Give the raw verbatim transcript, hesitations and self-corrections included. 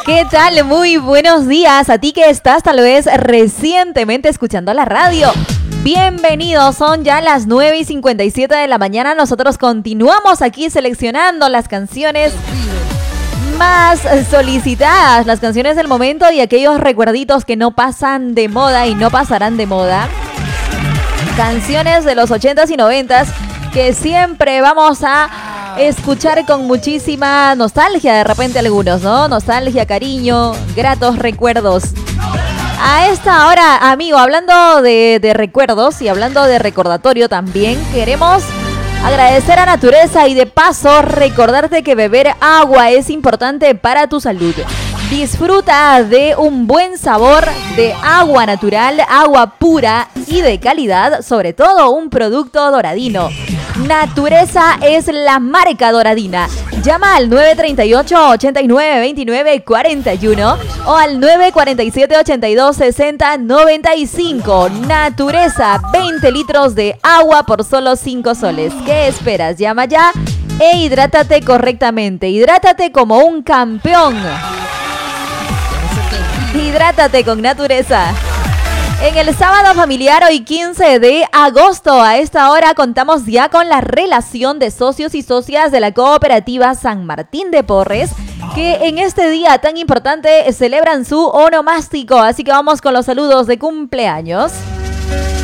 ¿Qué tal? Muy buenos días a ti que estás tal vez recientemente escuchando la radio. Bienvenidos, son ya las nueve y cincuenta y siete de la mañana. Nosotros continuamos aquí seleccionando las canciones más solicitadas, las canciones del momento y aquellos recuerditos que no pasan de moda y no pasarán de moda. Canciones de los ochentas y noventas que siempre vamos a escuchar con muchísima nostalgia, de repente algunos, ¿no? Nostalgia, cariño, gratos recuerdos. A esta hora, amigo, hablando de, de recuerdos y hablando de recordatorio también, queremos agradecer a Natureza y de paso recordarte que beber agua es importante para tu salud. Disfruta de un buen sabor de agua natural, agua pura y de calidad, sobre todo un producto doradino. Natureza es la marca doradina. Llama al nueve tres ocho, ocho nueve, dos nueve cuatro uno o al nueve cuatro siete, ocho dos, seis cero, nueve cinco. Natureza, veinte litros de agua por solo cinco soles. ¿Qué esperas? Llama ya e hidrátate correctamente. Hidrátate como un campeón. Hidrátate con Natureza. En el sábado familiar, hoy quince de agosto, a esta hora contamos ya con la relación de socios y socias de la cooperativa San Martín de Porres, que en este día tan importante celebran su onomástico. Así que vamos con los saludos de cumpleaños.